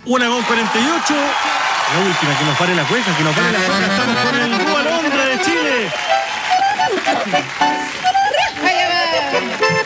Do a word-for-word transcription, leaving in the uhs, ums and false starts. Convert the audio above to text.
Una con cuarenta y ocho. La última, que nos pare la cueca, que nos pare la cueca. Estamos con el Dúo Alondra de Chile.